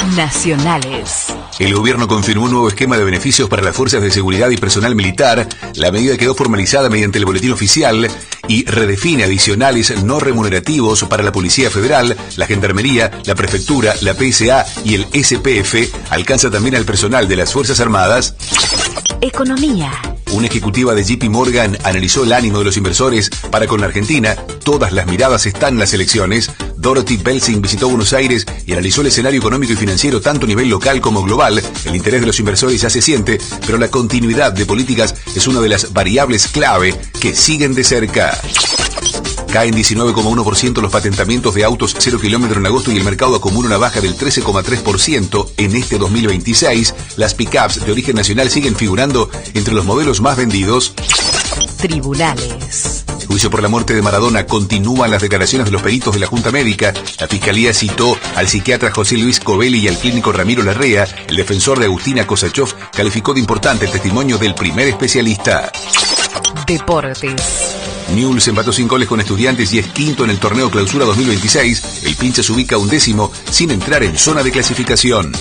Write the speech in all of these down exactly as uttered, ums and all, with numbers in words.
Nacionales. El gobierno confirmó un nuevo esquema de beneficios para las fuerzas de seguridad y personal militar. La medida quedó formalizada mediante el boletín oficial y redefine adicionales no remunerativos para la Policía Federal, la Gendarmería, la Prefectura, la P S A y el S P F. Alcanza también al personal de las Fuerzas Armadas. Economía. Una ejecutiva de J P Morgan analizó el ánimo de los inversores para con la Argentina. Todas las miradas están en las elecciones. Dorothy Belsing visitó Buenos Aires y analizó el escenario económico y financiero tanto a nivel local como global. El interés de los inversores ya se siente, pero la continuidad de políticas es una de las variables clave que siguen de cerca. Caen diecinueve coma uno por ciento los patentamientos de autos cero kilómetro en agosto y el mercado acumula una baja del trece coma tres por ciento en este dos mil veintiséis. Las pick-ups de origen nacional siguen figurando entre los modelos más vendidos. Tribunales. El juicio por la muerte de Maradona. Continúan las declaraciones de los peritos de la Junta Médica. La Fiscalía citó al psiquiatra José Luis Covelli y al clínico Ramiro Larrea. El defensor de Agustina Kosachov calificó de importante el testimonio del primer especialista. Deportes. Newell's empató sin goles con Estudiantes y es quinto en el torneo Clausura dos mil veintiséis. El Pincha se ubica undécimo sin entrar en zona de clasificación.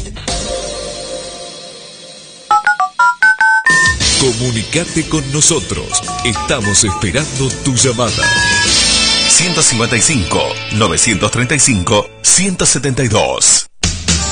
Comunicate con nosotros. Estamos esperando tu llamada. ciento cincuenta y cinco, novecientos treinta y cinco, ciento setenta y dos.